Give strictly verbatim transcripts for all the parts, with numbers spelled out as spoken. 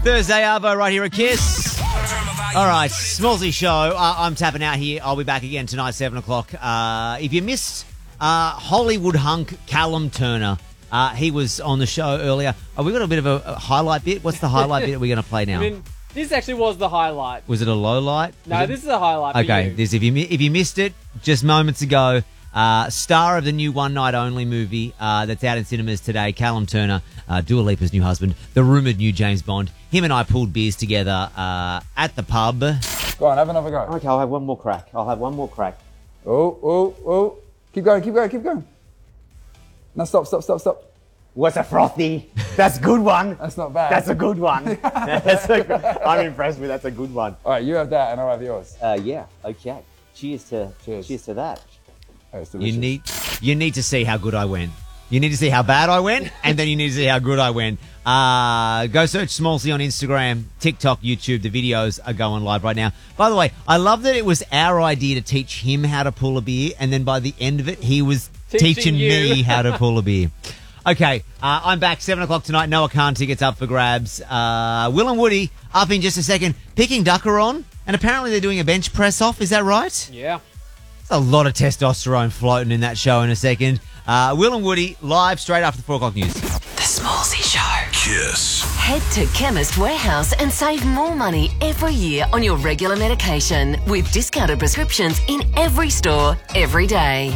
Thursday, Arvo, right here at Kiss. All right, Smallsy show. Uh, I'm tapping out here. I'll be back again tonight, seven o'clock. Uh, if you missed uh, Hollywood hunk Callum Turner, uh, he was on the show earlier. Oh, we got a bit of a, a highlight bit. What's the highlight bit that we're going to play now? I mean, this actually was the highlight. Was it a low light? No, this is a highlight for Okay, you. this if you mi- if you missed it just moments ago, uh, star of the new One Night Only movie uh, that's out in cinemas today, Callum Turner, uh, Dua Lipa's new husband, the rumoured new James Bond. Him and I pulled beers together uh, at the pub. Go on, have another go. Okay, I'll have one more crack. I'll have one more crack. Oh, oh, oh. Keep going, keep going, keep going. No, stop, stop, stop, stop. What's a frothy? That's a good one. That's not bad. That's a good one. That's a good, I'm impressed with. That's a good one. All right, you have that and I'll have yours. Uh, yeah. Okay. Cheers to Cheers. cheers to that. Oh, it's delicious. You need you need to see how good I went. You need to see how bad I went, and then you need to see how good I went. Uh, go search Smallsy on Instagram, TikTok, YouTube. The videos are going live right now. By the way, I love that it was our idea to teach him how to pull a beer, and then by the end of it, he was Teaching teaching, you. me how to pull a beer. Okay, uh, I'm back, seven o'clock tonight. Noah Khan tickets up for grabs. Uh, Will and Woody up in just a second. Picking Ducker on, and apparently they're doing a bench press off. Is that right? Yeah. There's a lot of testosterone floating in that show in a second. Uh, Will and Woody live straight after the four o'clock news. The Smallsy Show. Kiss. Head to Chemist Warehouse and save more money every year on your regular medication with discounted prescriptions in every store, every day.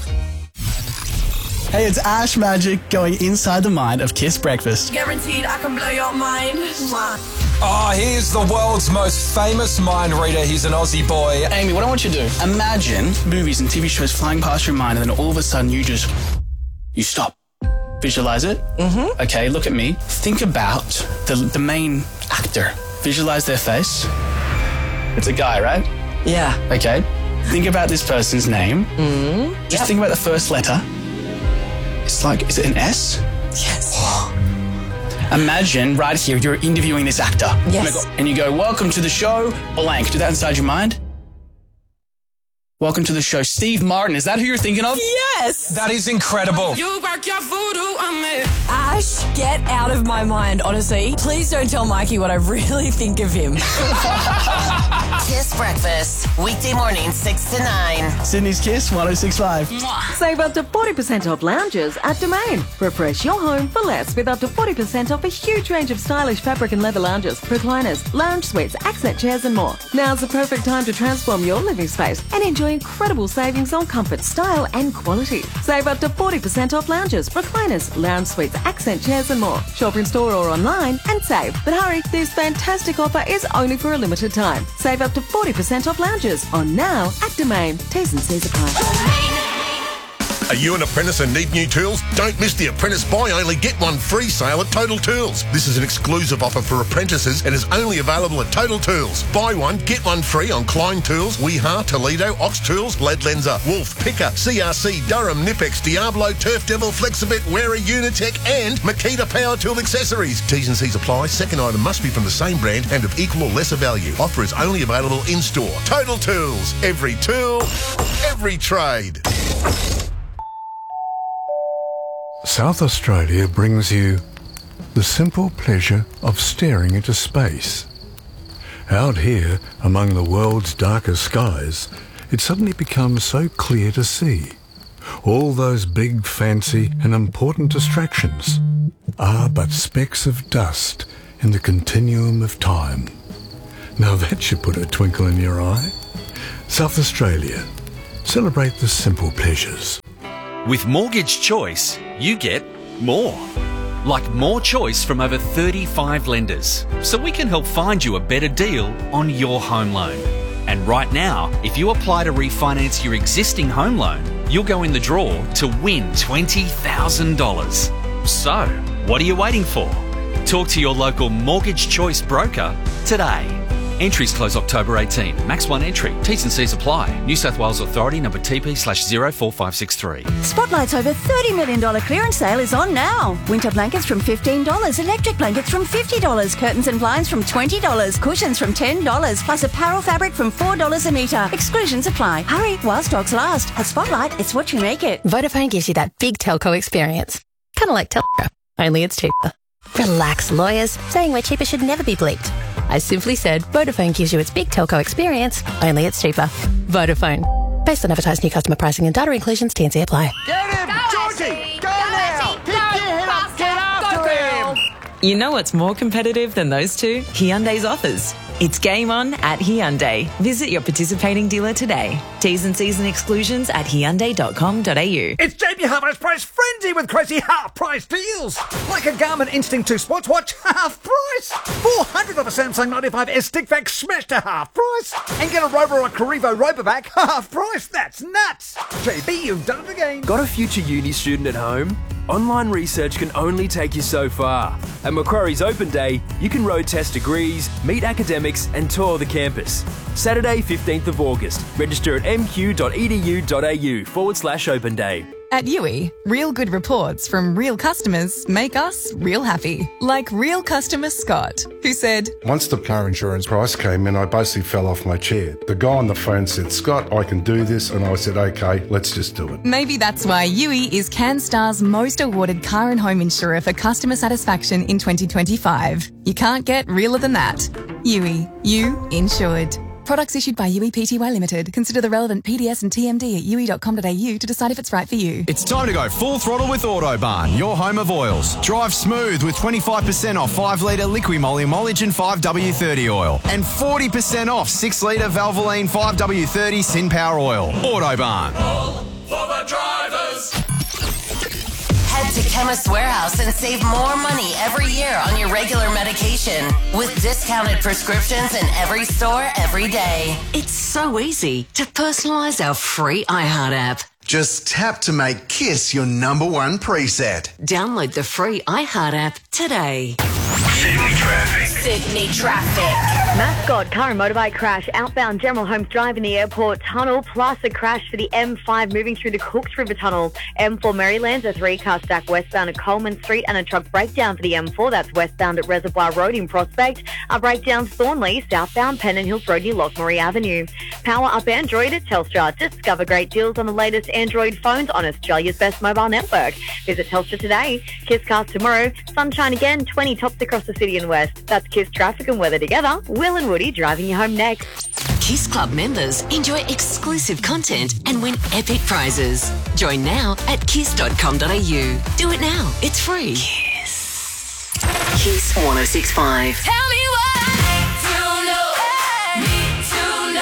Hey, it's Ash Magic going inside the mind of Kiss Breakfast. Guaranteed I can blow your mind. Oh, here's the world's most famous mind reader. He's an Aussie boy. Amy, what I want you to do, imagine movies and T V shows flying past your mind and then all of a sudden you just, you stop. Visualize it. Mm-hmm. Okay, look at me. Think about the, the main actor. Visualize their face. It's a guy, right? Yeah. Okay. Think about this person's name. Mm-hmm. Just Yep. think about the first letter. It's like, is it an S? Yes. Imagine right here, you're interviewing this actor. Yes. And you go, welcome to the show, blank. Do that inside your mind. Welcome to the show, Steve Martin. Is that who you're thinking of? Yes. That is incredible. You work your voodoo on me. Ash, get out of my mind, honestly. Please don't tell Mikey what I really think of him. Kiss Breakfast, weekday morning, six to nine. Sydney's Kiss, one oh six point five. Save up to forty percent off lounges at Domain. Refresh your home for less with up to forty percent off a huge range of stylish fabric and leather lounges, recliners, lounge suites, accent chairs and more. Now's the perfect time to transform your living space and enjoy incredible savings on comfort, style and quality. Save up to forty percent off lounges, recliners, lounge suites, accent chairs and more. Shop in store or online and save. But hurry, this fantastic offer is only for a limited time. Save up to forty percent off lounges on now at Domain. T's and C's apply. Are you an apprentice and need new tools? Don't miss the Apprentice Buy Only Get One Free sale at Total Tools. This is an exclusive offer for apprentices and is only available at Total Tools. Buy one, get one free on Klein Tools, Weha, Toledo, Ox Tools, Leadlenser, Wolf, Picker, C R C, Durham, Nipex, Diablo, Turf Devil, Flexibit, Wera, Unitech and Makita Power Tool Accessories. T's and C's apply. Second item must be from the same brand and of equal or lesser value. Offer is only available in store. Total Tools. Every tool, every trade. South Australia brings you the simple pleasure of staring into space. Out here, among the world's darkest skies, it suddenly becomes so clear to see. All those big, fancy and important distractions are but specks of dust in the continuum of time. Now that should put a twinkle in your eye. South Australia. Celebrate the simple pleasures. With Mortgage Choice, you get more. Like more choice from over thirty-five lenders. So we can help find you a better deal on your home loan. And right now, if you apply to refinance your existing home loan, you'll go in the draw to win twenty thousand dollars. So, what are you waiting for? Talk to your local Mortgage Choice broker today. Entries close October eighteenth. Max one entry. T's and C's apply. New South Wales Authority number T P slash zero four five six three. Spotlight's over thirty million dollars clearance sale is on now. Winter blankets from fifteen dollars, electric blankets from fifty dollars, curtains and blinds from twenty dollars, cushions from ten dollars, plus apparel fabric from four dollars a metre. Exclusions apply. Hurry while stocks last. At Spotlight, it's what you make it. Vodafone gives you that big telco experience. Kind of like Telco, only it's cheaper. Relax, lawyers. Saying we're cheaper should never be bleeped. I simply said Vodafone gives you its big telco experience, only it's cheaper. Vodafone. Based on advertised new customer pricing and data inclusions, T and C apply. Get him! Go, Georgie! Go, go now! Keep your head up! Get after him! You know what's more competitive than those two? Hyundai's offers. It's game on at Hyundai. Visit your participating dealer today. T's and C's and exclusions at hyundai dot com dot a u. It's Jamie Harper's Price Frenzy with crazy half-price deals. Like a Garmin Instinct two sports watch, half price. four hundred of a Samsung ninety-five S stick vac smashed to half price. And get a Rover or a Carrivo Robovac half price. That's nuts. J B, you've done it again. Got a future uni student at home? Online research can only take you so far. At Macquarie's Open Day, you can road test degrees, meet academics and tour the campus. Saturday, fifteenth of August. Register at mq.edu.au forward slash open day. At U I, real good reports from real customers make us real happy. Like real customer Scott, who said, Once the car insurance price came in, I basically fell off my chair. The guy on the phone said, Scott, I can do this. And I said, okay, let's just do it. Maybe that's why U I is CanStar's most awarded car and home insurer for customer satisfaction in twenty twenty-five. You can't get realer than that. U I, you insured. Products issued by U E Pty Limited. Consider the relevant P D S and T M D at u e dot com dot a u to decide if it's right for you. It's time to go full throttle with Autobarn, your home of oils. Drive smooth with twenty-five percent off five litre Liqui-Moly Emulsion five W thirty oil and forty percent off six litre Valvoline five W thirty Sin Power oil. Autobarn. All for the drivers. Head to Chemist Warehouse and save more money every year on your regular medication with discounted prescriptions in every store every day. It's so easy to personalise our free iHeart app. Just tap to make Kiss your number one preset. Download the free iHeart app today. Sydney traffic. Sydney traffic. Mascot car and motorbike crash outbound General Holmes Drive in the airport tunnel, plus a crash for the M five moving through the Cooks River Tunnel. M four Maryland's a three-car stack westbound at Coleman Street and a truck breakdown for the M four. That's westbound at Reservoir Road in Prospect. A breakdown Thornley, southbound Pennant Hills Road near Lockmorrie Avenue. Power up Android at Telstra. Discover great deals on the latest Android phones on Australia's best mobile network. Visit Telstra today. Kiss cars tomorrow. Sunshine again, twenty tops across the city and west. That's Kiss traffic and weather together. Will and Woody driving you home next. Kiss Club members enjoy exclusive content and win epic prizes. Join now at kiss dot com dot a u. Do it now. It's free. Kiss. Kiss one oh six point five. Tell me why. To know. Need to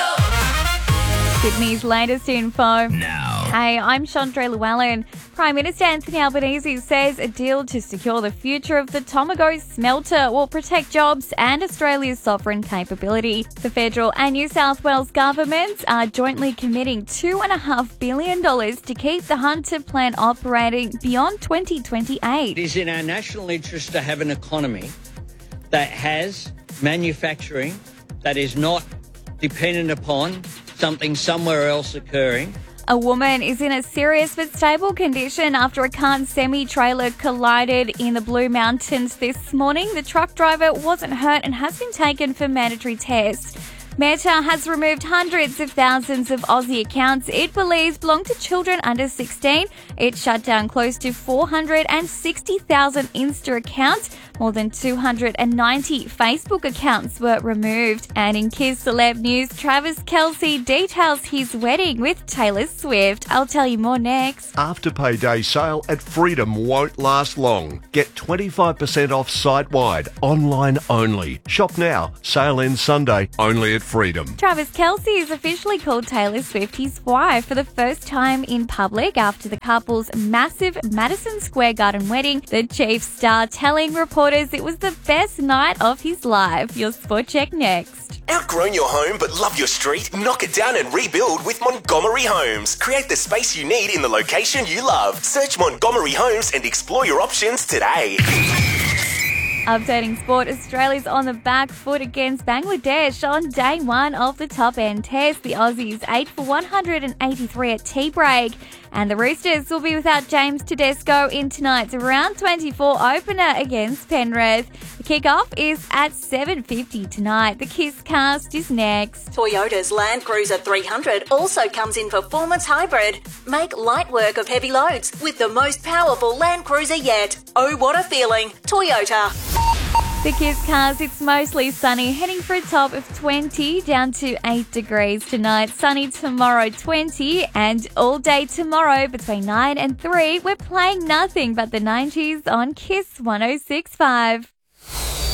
know. Sydney's latest info. Now. Hey, I'm Chandra Llewellyn. Prime Minister Anthony Albanese says a deal to secure the future of the Tomago smelter will protect jobs and Australia's sovereign capability. The federal and New South Wales governments are jointly committing two point five billion dollars to keep the Hunter plant operating beyond twenty twenty-eight. It is in our national interest to have an economy that has manufacturing that is not dependent upon something somewhere else occurring. A woman is in a serious but stable condition after a Cairns semi-trailer collided in the Blue Mountains this morning. The truck driver wasn't hurt and has been taken for mandatory tests. Meta has removed hundreds of thousands of Aussie accounts it believes belong to children under sixteen. It shut down close to four hundred sixty thousand Insta accounts. More than two hundred ninety Facebook accounts were removed. And in Kiss Celeb News, Travis Kelce details his wedding with Taylor Swift. I'll tell you more next. Afterpay Day sale at Freedom won't last long. Get twenty-five percent off site-wide, online only. Shop now. Sale ends Sunday, only at Freedom. Travis Kelce has officially called Taylor Swift his wife for the first time in public after the couple's massive Madison Square Garden wedding. The Chiefs star telling reporters it was the best night of his life. Your Sport Check next. Outgrown your home but love your street? Knock it down and rebuild with Montgomery Homes. Create the space you need in the location you love. Search Montgomery Homes and explore your options today. Updating sport, Australia's on the back foot against Bangladesh on day one of the top-end test. The Aussies eight for one hundred eighty-three at tea break. And the Roosters will be without James Tedesco in tonight's round twenty-four opener against Penrith. The Kickoff is at seven fifty tonight. The Kiss Cast is next. Toyota's Land Cruiser three hundred also comes in performance hybrid. Make light work of heavy loads with the most powerful Land Cruiser yet. Oh, what a feeling. Toyota. The Kiss Cars, it's mostly sunny, heading for a top of twenty, down to eight degrees tonight. Sunny tomorrow, twenty, and all day tomorrow between nine and three, we're playing nothing but the nineties on Kiss one oh six point five.